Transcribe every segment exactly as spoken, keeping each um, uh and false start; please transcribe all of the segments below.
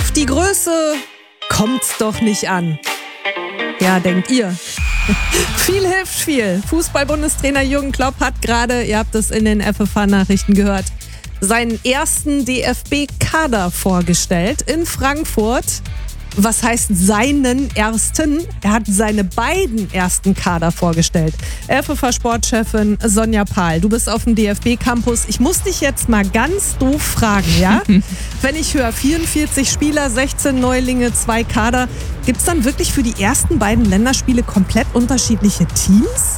Auf die Größe kommt's doch nicht an. Ja, denkt ihr. Viel hilft viel. Fußball-Bundestrainer Jürgen Klopp hat gerade, ihr habt es in den F F H-Nachrichten gehört, seinen ersten D F B-Kader vorgestellt in Frankfurt. Was heißt seinen ersten? Er hat seine beiden ersten Kader vorgestellt. F F H-Sportchefin Sonja Pahl, du bist auf dem D F B-Campus. Ich muss dich jetzt mal ganz doof fragen, ja? Wenn ich höre, vierundvierzig Spieler, sechzehn Neulinge, zwei Kader, gibt's dann wirklich für die ersten beiden Länderspiele komplett unterschiedliche Teams?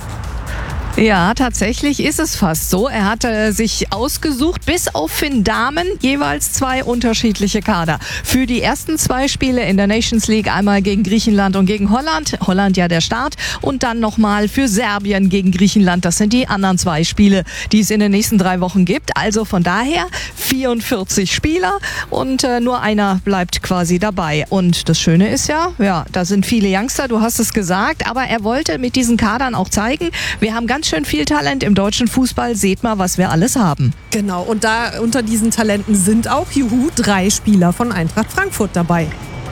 Ja, tatsächlich ist es fast so. Er hatte sich ausgesucht, bis auf Finn Dahmen, jeweils zwei unterschiedliche Kader. Für die ersten zwei Spiele in der Nations League, einmal gegen Griechenland und gegen Holland. Holland ja der Start. Und dann nochmal für Serbien gegen Griechenland. Das sind die anderen zwei Spiele, die es in den nächsten drei Wochen gibt. Also von daher vierundvierzig Spieler und äh, nur einer bleibt quasi dabei. Und das Schöne ist ja, ja, da sind viele Youngster, du hast es gesagt. Aber er wollte mit diesen Kadern auch zeigen, wir haben ganz schön viel Talent im deutschen Fußball. Seht mal, was wir alles haben. Genau, und da unter diesen Talenten sind auch, juhu, drei Spieler von Eintracht Frankfurt dabei.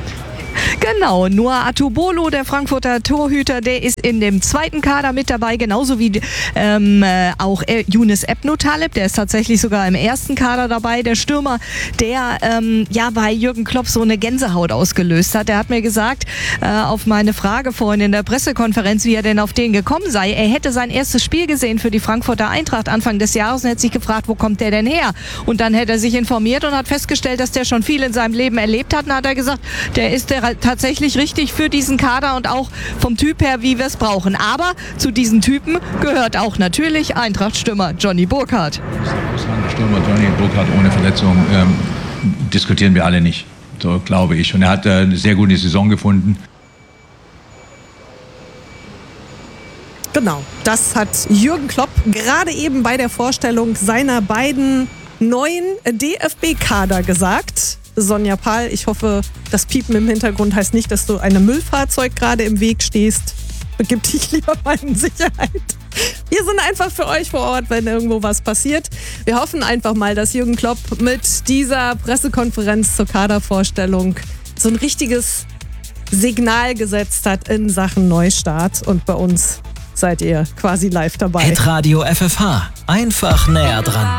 Genau, Noah Atubolo, der Frankfurter Torhüter, der ist in dem zweiten Kader mit dabei, genauso wie ähm, äh, auch äh, Younes Ebnotaleb, der ist tatsächlich sogar im ersten Kader dabei. Der Stürmer, der ähm, ja bei Jürgen Klopp so eine Gänsehaut ausgelöst hat. Der hat mir gesagt, äh, auf meine Frage vorhin in der Pressekonferenz, wie er denn auf den gekommen sei, er hätte sein erstes Spiel gesehen für die Frankfurter Eintracht Anfang des Jahres und hätte sich gefragt, wo kommt der denn her? Und dann hätte er sich informiert und hat festgestellt, dass der schon viel in seinem Leben erlebt hat. Und hat er gesagt, der ist der tatsächlich richtig für diesen Kader und auch vom Typ her, wie wir es brauchen. Aber zu diesen Typen gehört auch natürlich Eintracht-Stürmer Johnny Burkhardt. Stürmer Johnny Burkhardt ohne Verletzung ähm, diskutieren wir alle nicht, so glaube ich. Und er hat äh, eine sehr gute Saison gefunden. Genau, das hat Jürgen Klopp gerade eben bei der Vorstellung seiner beiden neuen D F B-Kader gesagt. Sonja Pahl, ich hoffe, das Piepen im Hintergrund heißt nicht, dass du einem Müllfahrzeug gerade im Weg stehst. Begib dich lieber mal in Sicherheit. Wir sind einfach für euch vor Ort, wenn irgendwo was passiert. Wir hoffen einfach mal, dass Jürgen Klopp mit dieser Pressekonferenz zur Kadervorstellung so ein richtiges Signal gesetzt hat in Sachen Neustart. Und bei uns seid ihr quasi live dabei. Hitradio F F H. Einfach näher dran.